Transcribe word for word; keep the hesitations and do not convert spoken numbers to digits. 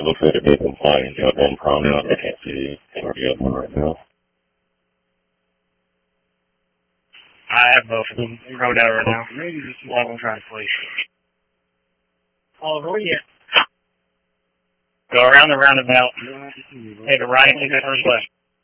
It looks like it may have been flying. You got one prominent. I can't see where the other one right now. I have both of them. Rode out right now. Maybe just one of them trying to place. Oh, over here. Go around the roundabout. Take a right and take the first left.